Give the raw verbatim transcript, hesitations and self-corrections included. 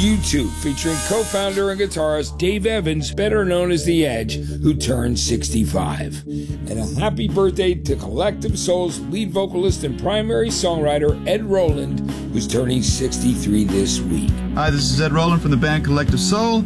U two, featuring co-founder and guitarist Dave Evans, better known as The Edge, who turned sixty-five. And a happy birthday to Collective Soul's lead vocalist and primary songwriter Ed Roland, who's turning sixty-three this week. Hi, this is Ed Roland from the band Collective Soul.